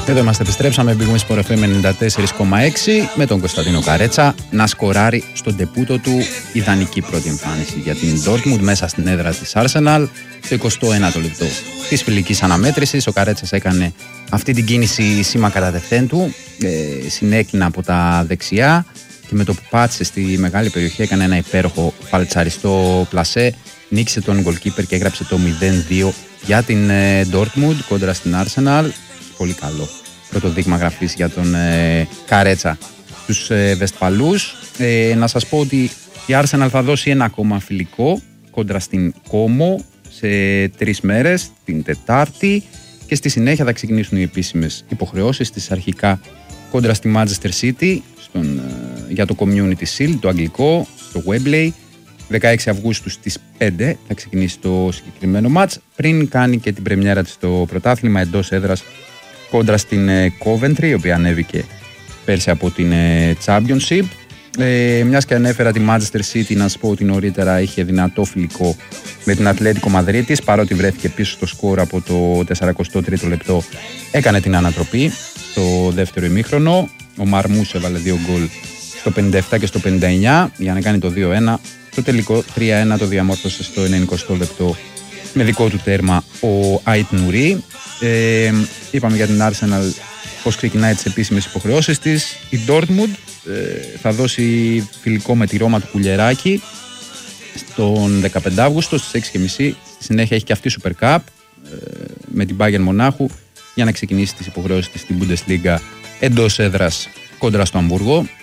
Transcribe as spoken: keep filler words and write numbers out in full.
Εδώ είμαστε, επιστρέψαμε, πήγαμε στο Sport εφ εμ ενενήντα τέσσερα κόμμα έξι με τον Κωνσταντίνο Καρέτσα να σκοράρει στον ντεπούτο του. Ιδανική πρώτη εμφάνιση για την Dortmund μέσα στην έδρα της Arsenal. Στο εικοστό ένατο λεπτό της φιλικής αναμέτρησης ο Καρέτσας έκανε αυτή την κίνηση σήμα κατά τεθέν του, ε, συνέκλεινα από τα δεξιά και με το που πάτησε στη μεγάλη περιοχή έκανε ένα υπέροχο φαλτσαριστό πλασέ, νίκησε τον goalkeeper και έγραψε το μηδέν δύο για την ε, Dortmund κόντρα στην Arsenal. Πολύ καλό πρώτο δείγμα γραφής για τον ε, Καρέτσα στους ε, Βεσπαλούς. Ε, να σας πω ότι η Arsenal θα δώσει ένα ακόμα φιλικό κόντρα στην Como σε τρεις μέρες, την Τετάρτη, και στη συνέχεια θα ξεκινήσουν οι επίσημες υποχρεώσεις της, αρχικά κόντρα στη Manchester City στον, ε, για το Community Shield, το αγγλικό, στο Wembley. δεκαέξι Αυγούστου στις πέντε θα ξεκινήσει το συγκεκριμένο μάτς, πριν κάνει και την πρεμιέρα της στο πρωτάθλημα εντός έδρας κόντρα στην Coventry, η οποία ανέβηκε πέρσι από την Championship. Ε, μιας και ανέφερα τη Manchester City, να σας πω ότι νωρίτερα είχε δυνατό φιλικό με την Ατλέτικο Μαδρίτης, παρότι βρέθηκε πίσω στο σκορ από το σαραντά τρίτο λεπτό, έκανε την ανατροπή στο δεύτερο ημίχρονο. Ο Μαρμούς έβαλε δύο γκολ στο πενήντα επτά και στο πενήντα εννιά για να κάνει το δύο ένα. Το τελικό τρία ένα το διαμόρφωσε στο ενενηκοστό λεπτό με δικό του τέρμα ο Ait Nouri. Ε, είπαμε για την Arsenal πώς ξεκινάει τις επίσημες υποχρεώσεις της. Η Dortmund ε, θα δώσει φιλικό με τη Ρώμα του Κουλιεράκη στον δεκαπέντε Αυγούστου στις έξι και μισή. Στη συνέχεια έχει και αυτή Super Cup ε, με την Bayern Μονάχου για να ξεκινήσει τις υποχρεώσεις της στην Bundesliga εντός έδρας κόντρα στο Αμβούργο.